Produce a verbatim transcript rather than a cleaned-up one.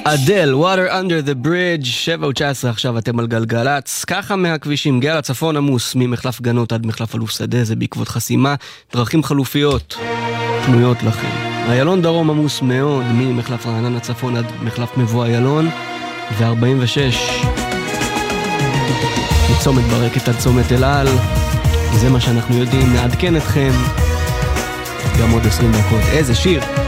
אדל, Water Under the Bridge, שבע ותשע עשרה עכשיו אתם על גלגלץ. ככה מהכבישים, גאה לצפון עמוס, ממחלף גנות עד מחלף אלוף שדה, זה בעקבות חסימה, דרכים חלופיות פנויות לכם. איילון דרום עמוס מאוד, ממחלף רעננה צפון עד מחלף מבוא איילון, ו-ארבעים ושש מצומת ברקת עד צומת אלעל. זה מה שאנחנו יודעים, נעדכן אתכם גם עוד עשרים דקות. איזה שיר!